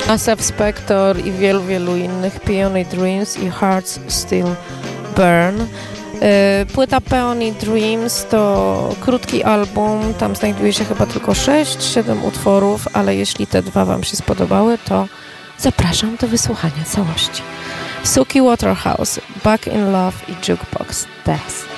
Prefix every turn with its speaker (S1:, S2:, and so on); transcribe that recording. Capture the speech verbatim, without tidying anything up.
S1: Asaf Spector i wielu, wielu innych, Peony Dreams i Hearts Still Burn. Płyta Peony Dreams to krótki album, tam znajduje się chyba tylko sześć siedem utworów, ale jeśli te dwa wam się spodobały, to zapraszam do wysłuchania całości. Suki Waterhouse, Back in Love i Jukebox teraz.